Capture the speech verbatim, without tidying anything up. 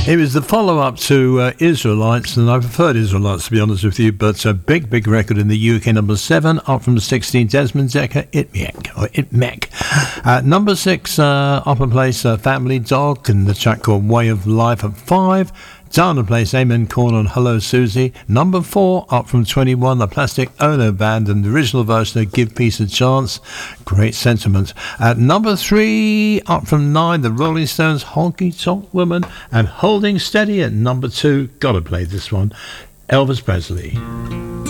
It was the follow-up to uh, Israelites, and I preferred Israelites, to be honest with you, but a big, big record in the U K, number seven, up from sixteen, Desmond Dekker, Itmek, or Itmek. Uh, number six, uh, upper place, uh, Family Dog, and the track called Way of Life at five. Down the place, Amen Corn on Hello Susie. Number four, up from twenty-one, the Plastic Ono Band and the original version of Give Peace a Chance. Great sentiment. At number three, up from nine, the Rolling Stones, Honky Tonk Woman. And Holding Steady at number two, gotta play this one, Elvis Presley.